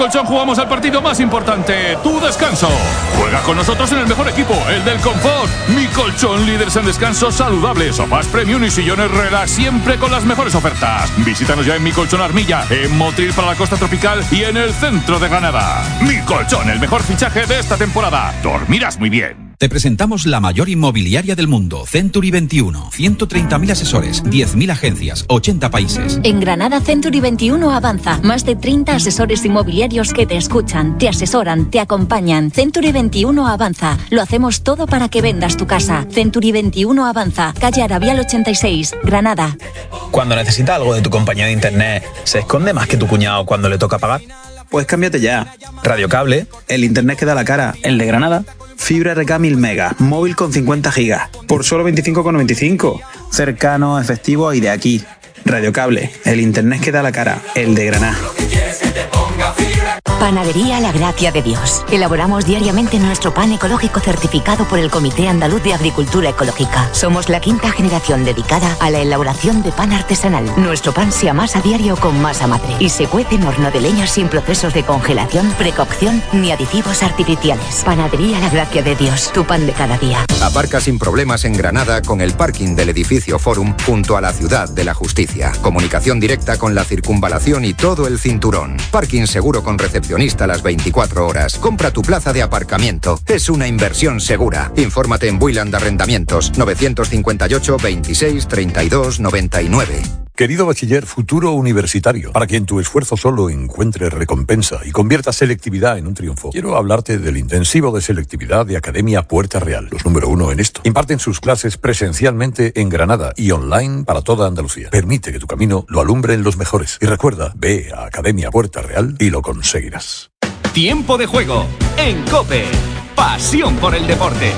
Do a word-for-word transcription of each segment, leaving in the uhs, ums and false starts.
Colchón jugamos al partido más importante, tu descanso. Juega con nosotros en el mejor equipo, el del confort. Mi Colchón, líderes en descansos saludables, sofás premium y sillones relax, siempre con las mejores ofertas. Visítanos ya en Mi Colchón Armilla, en Motril para la costa tropical y en el centro de Granada. Mi Colchón, el mejor fichaje de esta temporada. Dormirás muy bien. Te presentamos la mayor inmobiliaria del mundo, Century veintiuno. ciento treinta mil asesores, diez mil agencias, ochenta países. En Granada, Century veintiuno avanza. Más de treinta asesores inmobiliarios que te escuchan, te asesoran, te acompañan. Century veintiuno avanza. Lo hacemos todo para que vendas tu casa. Century veintiuno avanza. Calle Arabial ochenta y seis, Granada. Cuando necesitas algo de tu compañía de internet, ¿se esconde más que tu cuñado cuando le toca pagar? Pues cámbiate ya. Radiocable, el internet que da la cara. el de Granada. Fibra R K mil megas, móvil con cincuenta gigas, por solo veinticinco con noventa y cinco. Cercano, efectivo y de aquí. Radiocable, el internet que da la cara, el de Granada. Panadería La Gracia de Dios. Elaboramos diariamente nuestro pan ecológico certificado por el Comité Andaluz de Agricultura Ecológica. Somos la quinta generación dedicada a la elaboración de pan artesanal. Nuestro pan se amasa a diario con masa madre y se cuece en horno de leña sin procesos de congelación, precocción ni aditivos artificiales. Panadería La Gracia de Dios, tu pan de cada día. Aparca sin problemas en Granada con el parking del edificio Forum junto a la Ciudad de la Justicia. Comunicación directa con la circunvalación y todo el cinturón. Parking seguro con recepcionista a las veinticuatro horas. Compra tu plaza de aparcamiento. Es una inversión segura. Infórmate en Builand Arrendamientos novecientos cincuenta y ocho, veintiséis, treinta y dos, noventa y nueve. Querido bachiller futuro universitario, para quien tu esfuerzo solo encuentre recompensa y convierta selectividad en un triunfo, quiero hablarte del intensivo de selectividad de Academia Puerta Real, los número uno en esto. Imparten sus clases presencialmente en Granada y online para toda Andalucía. Permite que tu camino lo alumbren los mejores. Y recuerda, ve a Academia Puerta Real y lo conseguirás. Tiempo de juego en COPE. Pasión por el deporte.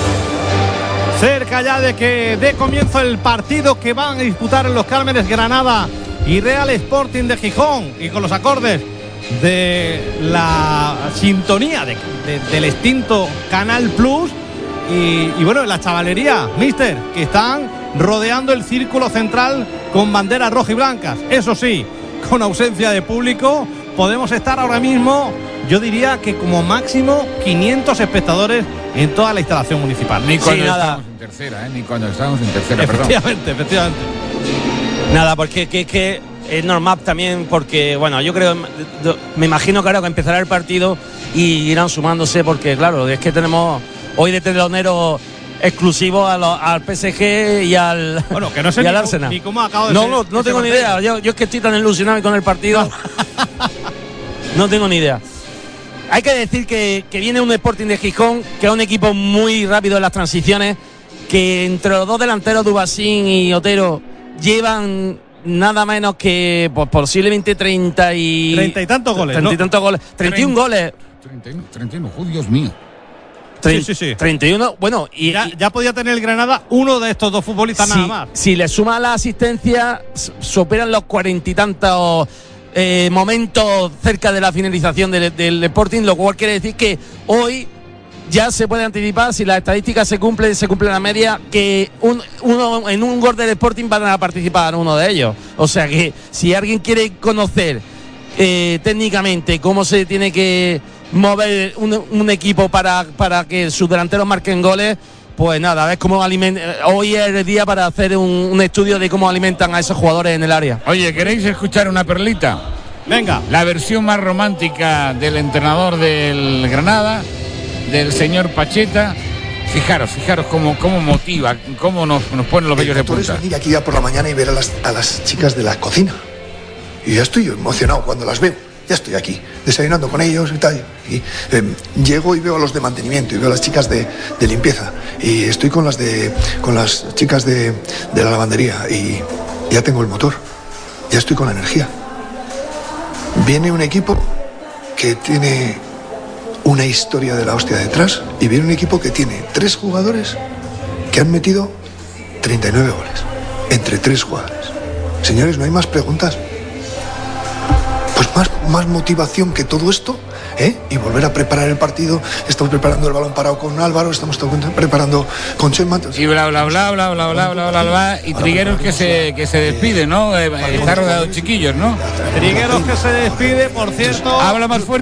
Cerca ya de que dé comienzo el partido que van a disputar en Los Cármenes Granada y Real Sporting de Gijón, y con los acordes de la sintonía de, de, del extinto Canal Plus y, y bueno, la chavalería, mister, que están rodeando el círculo central con banderas rojas y blancas. Eso sí, con ausencia de público, podemos estar ahora mismo, yo diría que como máximo quinientos espectadores en toda la instalación municipal. Ni cuando sí, nada. estamos en tercera, ¿eh? Ni cuando estamos en tercera, efectivamente, perdón. Efectivamente, Nada, porque que, que es normal también, porque, bueno, yo creo, me imagino, claro, que empezará el partido y irán sumándose, porque, claro, es que tenemos hoy de telonero exclusivo a lo, al P S G y al, bueno, que no sé y al ni Arsenal. Ni cómo acabo de no, ser, no, no tengo ni idea. Yo, yo es que estoy tan ilusionado con el partido. No tengo ni idea. Hay que decir que, que viene un Sporting de Gijón, que es un equipo muy rápido en las transiciones, que entre los dos delanteros, Dubasín y Otero, llevan nada menos que pues, posiblemente treinta y... Treinta y tantos goles, treinta y ¿no? tantos goles. treinta y uno goles. treinta y uno, treinta y uno, oh, Dios mío. Sí, sí, sí. treinta y uno, bueno, y ya, y, ya podía tener el Granada uno de estos dos futbolistas si, nada más. Si le suma la asistencia, superan los cuarenta y tantos eh, momentos cerca de la finalización del, del Sporting, lo cual quiere decir que hoy ya se puede anticipar, si las estadísticas se cumplen, se cumple la media, que un, uno, en un gol del Sporting van a participar uno de ellos. O sea que si alguien quiere conocer eh, técnicamente cómo se tiene que mover un, un equipo para, para que sus delanteros marquen goles, pues nada, ves cómo alimenta. Hoy es el día para hacer un, un estudio de cómo alimentan a esos jugadores en el área. Oye, ¿queréis escuchar una perlita? Venga. La versión más romántica del entrenador del Granada, del señor Pacheta. Fijaros, fijaros cómo, cómo motiva, cómo nos, nos pone los vellos de punta. Es venir aquí ya por la mañana y ver a las, a las chicas de la cocina. Y ya estoy emocionado cuando las veo. Ya estoy aquí, desayunando con ellos y tal. Y, eh, llego y veo a los de mantenimiento y veo a las chicas de, de limpieza. Y estoy con las de con las chicas de, de la lavandería. Y ya tengo el motor. Ya estoy con la energía. Viene un equipo que tiene una historia de la hostia detrás. Y viene un equipo que tiene tres jugadores que han metido treinta y nueve goles. Entre tres jugadores. Señores, ¿no hay más preguntas? Pues más, más motivación que todo esto, ¿eh? Y volver a preparar el partido. Estamos preparando el balón parado con Álvaro, estamos preparando con Chema. Y bla, bla, bla, bla, bla, bla, bla, bla, bla. Y Trigueros que se, que se despide, ¿no? Eh, está rodeado de chiquillos, ¿no? Trigueros que se despide, por cierto. Habla más fuerte.